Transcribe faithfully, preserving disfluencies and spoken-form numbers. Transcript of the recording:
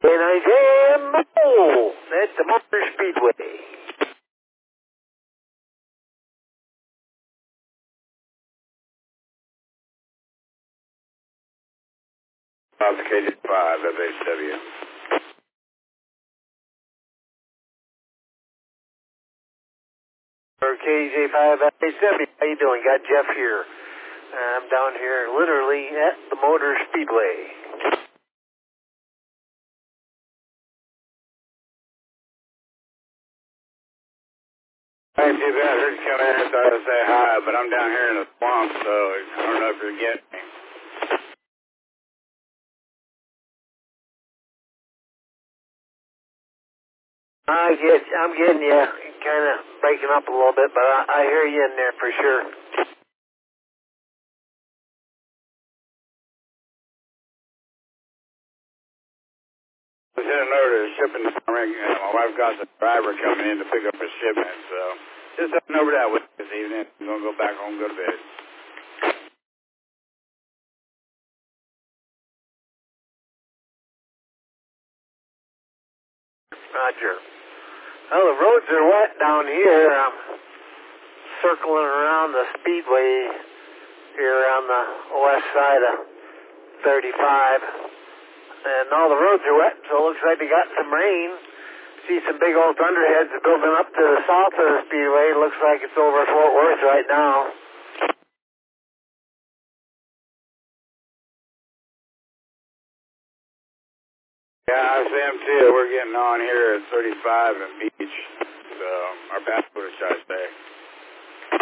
And I am at the Motor Speedway. South K J five F H W. Or K J five F H W. How you doing? Got Jeff here. I'm down here literally at the Motor Speedway. I ain't too bad. I heard you come in. I thought I'd say hi, but I'm down here in the swamp, so I don't know if you're getting me. I get, I'm getting you. Kind of breaking up a little bit, but I, I hear you in there for sure. I was heading over to the shipping department. Uh, my wife got the driver coming in to pick up a shipment, so just heading over that way this evening. I'm going to go back home and go to bed. Roger. Well, the roads are wet down here. I'm circling around the speedway here on the west side of thirty-five. And all the roads are wet, so it looks like they got some rain. See some big old thunderheads building up to the south of the speedway. It looks like it's over Fort Worth right now. Yeah, I see them too. We're getting on here at thirty-five and Beach, so our passport is shot today.